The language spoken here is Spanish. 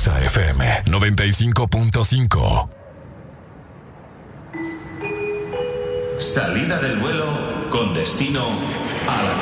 Exa FM 95.5. Salida del vuelo con destino a la